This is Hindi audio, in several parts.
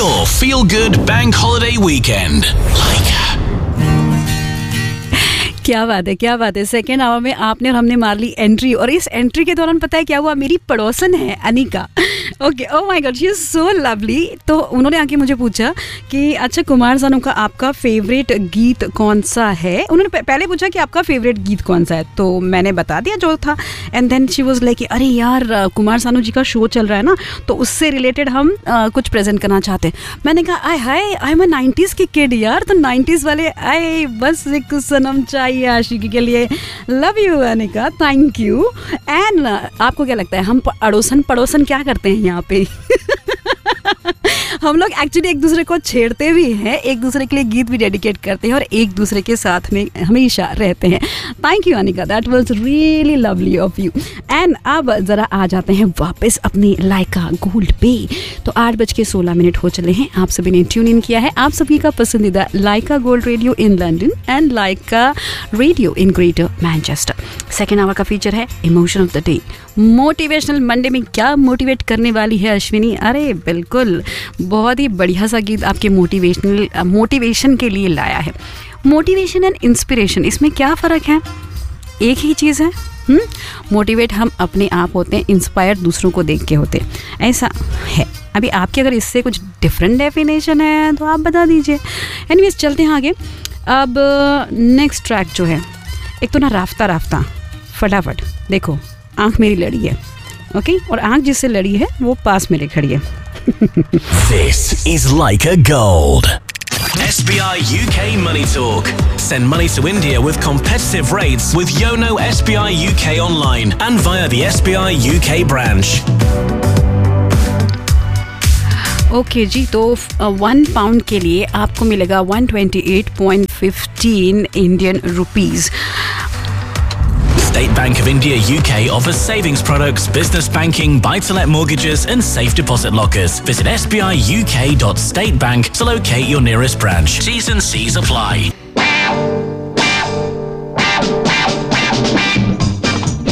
your feel-good bank holiday weekend. Laika. क्या बात है। सेकेंड आवर में आपने और हमने मार ली एंट्री, और इस एंट्री के दौरान पता है क्या हुआ, मेरी पड़ोसन है Anika. Okay, oh my God, she is so lovely. तो उन्होंने आके मुझे पूछा कि अच्छा कुमार सानू का आपका फेवरेट गीत कौन सा है। उन्होंने पहले पूछा कि आपका फेवरेट गीत कौन सा है, तो मैंने बता दिया जो था। And then she was like अरे यार कुमार सानू जी का शो चल रहा है ना, तो उससे रिलेटेड हम कुछ प्रेजेंट करना चाहते हैं। मैंने कहा आई एम अ 90s की किड यार, तो 90s वाले आए बस एक सनम चाहिए आशिकी के लिए। Love you Anika, thank you. And आपको क्या लगता है हम पड़ोसन क्या करते हैं यहाँ पे? हम लोग एक्चुअली एक दूसरे को छेड़ते भी हैं, एक दूसरे के लिए गीत भी डेडिकेट करते हैं और एक दूसरे के साथ में हमेशा रहते हैं। Thank you Anika, that was really lovely of you. And अब ज़रा आ जाते हैं वापस अपनी लाइका गोल्ड पे। तो 8:16 हो चले हैं, आप सभी ने ट्यून इन किया है आप सभी का पसंदीदा लाइका gold radio in London and Lyca radio in greater Manchester. Second hour का फीचर है emotion of the day. Motivational Monday में क्या मोटिवेट करने वाली है अश्विनी? अरे बिल्कुल, बहुत ही बढ़िया सा गीत आपके मोटिवेशन के लिए लाया है। मोटिवेशन एंड इंस्पिरेशन, इसमें क्या फ़र्क है? एक ही चीज़ है। मोटिवेट हम अपने आप होते हैं, इंस्पायर दूसरों को देख के होते हैं, ऐसा है। अभी आपकी अगर इससे कुछ डिफरेंट डेफिनेशन है तो आप बता दीजिए। एनीवेज चलते हैं आगे। अब नेक्स्ट ट्रैक जो है, एक तो ना राफ्ता फटाफट देखो, आँख मेरी लड़ी है, ओके, और आँख जिससे लड़ी है वो पास मेरे खड़ी है। This is Laika Gold. SBI UK Money Talk. Send money to India with competitive rates with Yono SBI UK online and via the SBI UK branch. Okay जी, तो 1 पाउंड के लिए आपको मिलेगा 128.15 Indian rupees. State Bank of India UK offers savings products, business banking, buy-to-let mortgages and safe deposit lockers. Visit sbiuk.statebank to locate your nearest branch. T's and C's apply.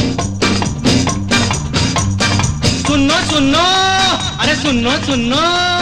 सुनो, अरे सुनो।